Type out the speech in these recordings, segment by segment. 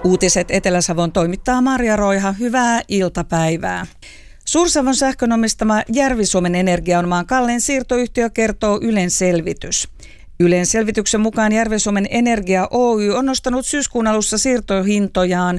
Uutiset Etelä-Savon toimittaa Marja Roiha. Hyvää iltapäivää. Suur-Savon sähkön omistama Järvi-Suomen Energia on maan kallein siirtoyhtiö, kertoo Ylen selvitys. Ylen selvityksen mukaan Järvi-Suomen Energia Oy on nostanut syyskuun alussa siirtohintojaan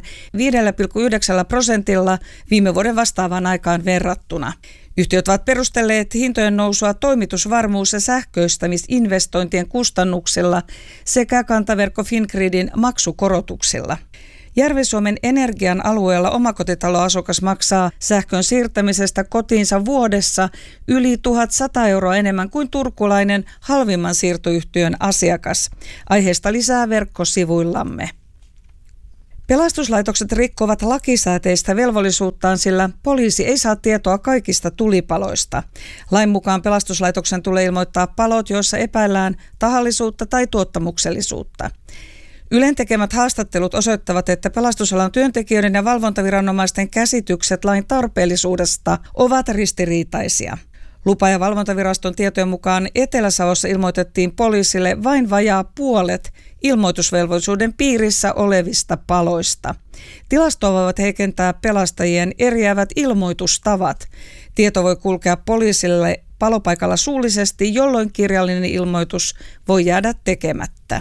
5,9% viime vuoden vastaavaan aikaan verrattuna. Yhtiöt ovat perustelleet hintojen nousua toimitusvarmuus- ja sähköistämisinvestointien kustannuksilla sekä kantaverkko Fingridin maksukorotuksilla. Järvi-Suomen Energian alueella omakotitaloasukas maksaa sähkön siirtämisestä kotiinsa vuodessa yli 1 100 euroa enemmän kuin turkulainen halvimman siirtoyhtiön asiakas. Aiheesta lisää verkkosivuillamme. Pelastuslaitokset rikkovat lakisääteistä velvollisuuttaan, sillä poliisi ei saa tietoa kaikista tulipaloista. Lain mukaan pelastuslaitoksen tulee ilmoittaa palot, joissa epäillään tahallisuutta tai tuottamuksellisuutta. Ylen tekemät haastattelut osoittavat, että pelastusalan työntekijöiden ja valvontaviranomaisten käsitykset lain tarpeellisuudesta ovat ristiriitaisia. Lupa- ja valvontaviraston tietojen mukaan Etelä-Savossa ilmoitettiin poliisille vain vajaa puolet ilmoitusvelvollisuuden piirissä olevista paloista. Tilastoa voivat heikentää pelastajien eriävät ilmoitustavat. Tieto voi kulkea poliisille palopaikalla suullisesti, jolloin kirjallinen ilmoitus voi jäädä tekemättä.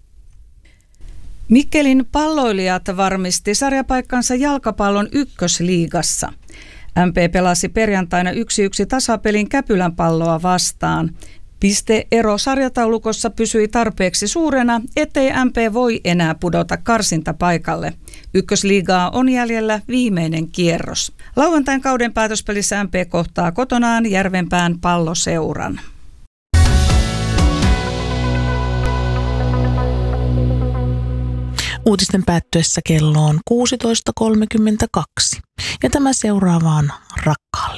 Mikkelin palloilijat varmisti sarjapaikkansa jalkapallon ykkösliigassa. MP pelasi perjantaina 1-1 tasapelin Käpylän Palloa vastaan. Pisteero sarjataulukossa pysyi tarpeeksi suurena, ettei MP voi enää pudota karsintapaikalle. Ykkösliigaa on jäljellä viimeinen kierros. Lauantain kauden päätöspelissä MP kohtaa kotonaan Järvenpään Palloseuran. Uutisten päättyessä kello on 16.32 ja tämä seuraavaan rakkaalla.